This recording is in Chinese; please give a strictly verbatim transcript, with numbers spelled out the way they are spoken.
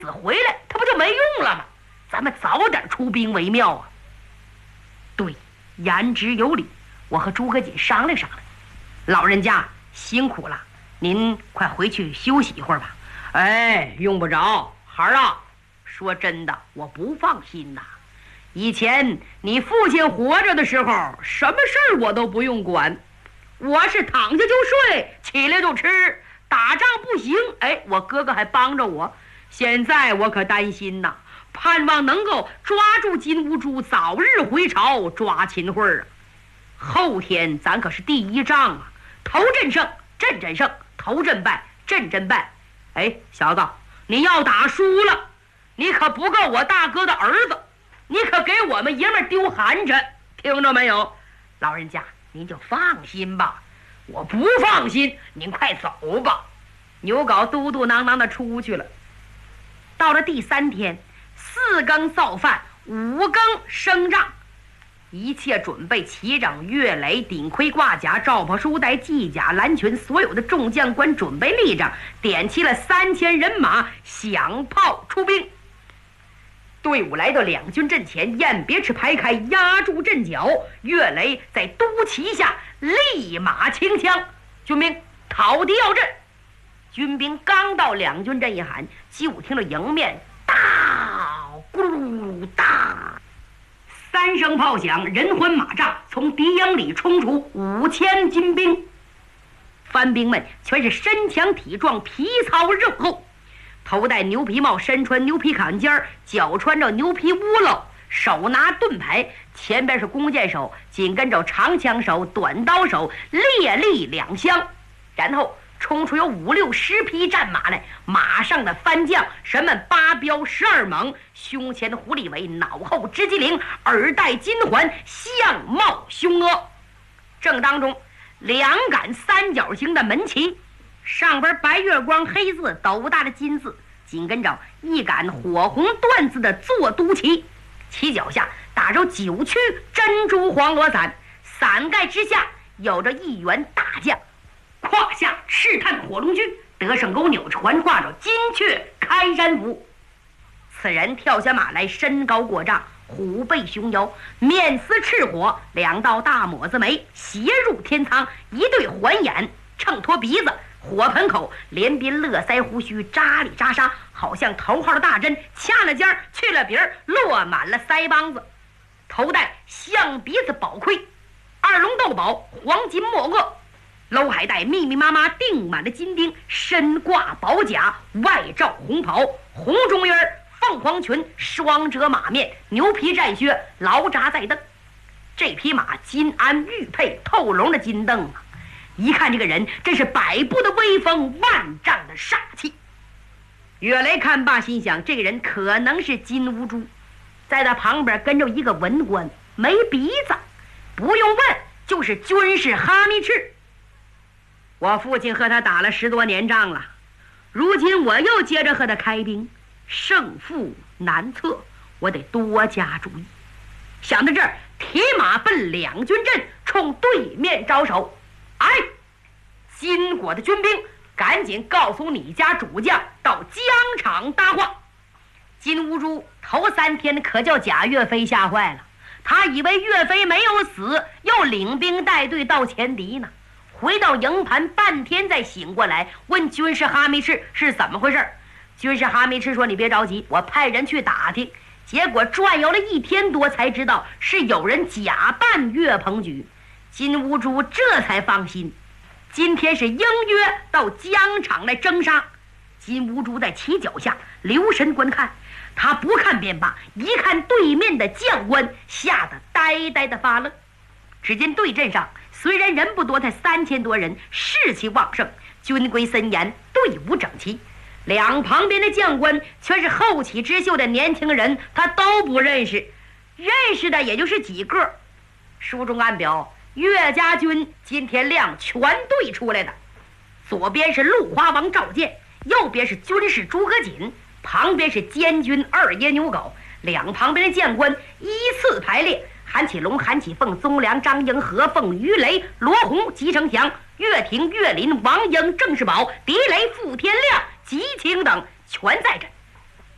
子回来，他不就没用了吗？咱们早点出兵为妙啊！对，言之有理，我和诸葛瑾商量商量。老人家辛苦了，您快回去休息一会儿吧。哎，用不着，孩儿啊，说真的，我不放心呐。以前你父亲活着的时候，什么事儿我都不用管，我是躺下就睡，起来就吃。打仗不行，哎，我哥哥还帮着我。现在我可担心呐，盼望能够抓住金兀术，早日回朝抓秦桧啊。后天咱可是第一仗啊，头阵胜，阵阵胜，头阵败，阵阵败。哎，小子，你要打输了，你可不够我大哥的儿子，你可给我们爷们丢寒碜，听着没有？老人家您就放心吧。我不放心，您快走吧。牛皋嘟嘟囔囔的出去了。到了第三天，四更造饭，五更升帐，一切准备齐整。岳雷顶盔挂甲，赵破书带系甲蓝裙，所有的众将官准备立正，点齐了三千人马，响炮出兵。队伍来到两军阵前，雁别翅排开，压住阵脚。岳雷在督旗下立马清枪，军兵讨敌要阵。军兵刚到两军阵一喊，就听到迎面大咕噜大三声炮响，人环马帐，从敌营里冲出五千金兵。番兵们全是身强体壮，皮糙肉厚，头戴牛皮帽，身穿牛皮坎肩，脚穿着牛皮乌漏，手拿盾牌，前边是弓箭手，紧跟着长枪手、短刀手，列立两厢，然后冲出有五六十匹战马来，马上的番将什么八彪十二猛，胸前狐狸尾，脑后直机灵，耳戴金环，相貌凶恶。正当中，两杆三角形的门旗，上边白月光黑字，斗大的金字，紧跟着一杆火红缎子的坐都旗，旗脚下打着九曲珍珠黄罗伞，伞盖之下有着一员大将，胯下赤炭火龙驹，得胜钩扭环挂着金雀开山斧。此人跳下马来，身高过丈，虎背熊腰，面似赤火，两道大抹子眉，斜入天仓，一对环眼，秤砣鼻子，火盆口，连鬓乐腮胡须，扎里扎沙，好像头号的大针，掐了尖儿去了鼻儿，落满了腮帮子。头戴象鼻子宝盔，二龙斗宝，黄金墨萼，搂还带密密麻麻钉满了金钉，身挂宝甲，外罩红袍，红中衣儿，凤凰裙，双折马面，牛皮战靴，劳扎在蹬。这匹马金鞍玉佩，透龙的金镫啊！一看这个人，真是百步的威风，万丈的煞气。岳雷看罢，心想这个人可能是金兀术，在他旁边跟着一个文官，没鼻子，不用问就是军师哈密赤。我父亲和他打了十多年仗了，如今我又接着和他开兵，胜负难测，我得多加注意。想到这儿，铁马奔两军阵，冲对面招手。哎，金国的军兵，赶紧告诉你家主将到疆场搭话。金兀术头三天可叫贾岳飞吓坏了，他以为岳飞没有死，又领兵带队到前敌呢。回到营盘半天再醒过来，问军师哈密赤是怎么回事。军师哈密赤说：“你别着急，我派人去打听。”结果转悠了一天多，才知道是有人假扮岳鹏举。金兀术这才放心，今天是应约到疆场来征杀。金兀术在旗脚下留神观看，他不看便罢，一看对面的将官，吓得呆呆的发愣。只见对阵上虽然人不多，才三千多人，士气旺盛，军规森严，队伍整齐。两旁边的将官全是后起之秀的年轻人，他都不认识，认识的也就是几个。书中暗表，岳家军今天亮全队出来的，左边是陆花王赵建，右边是军师诸葛瑾，旁边是监军二爷牛皋，两旁边的将官依次排列，韩启龙、韩启凤、宗良、张英、何凤、于雷、罗洪、吉成祥、岳廷、岳林、王英、郑世宝、狄雷、傅天亮、吉清等全在这。